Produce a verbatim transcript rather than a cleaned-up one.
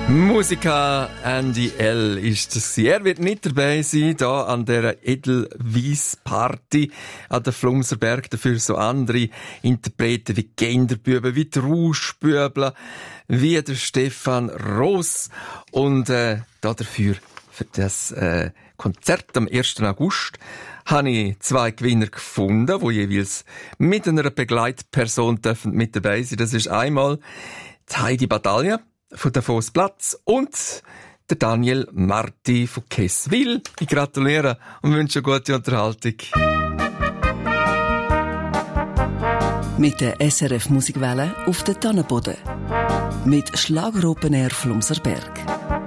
Musiker Andy L. ist das. Er wird nicht dabei sein, da an der Edelweiss-Party an der Flumserberg. Dafür so andere Interpreten wie Genderbüben, wie die Rauschbübler, wie der Stefan Roos. Und äh, da dafür, für das äh, Konzert am ersten August, habe ich zwei Gewinner gefunden, die jeweils mit einer Begleitperson dürfen mit dabei sein. Das ist einmal die Heidi Badalia von der Platz und der Daniel Marti von Kesswil. Ich gratuliere und wünsche eine gute Unterhaltung. Mit der S R F Musikwelle auf der Tannenboden. Mit Schlager Open Air Flumserberg.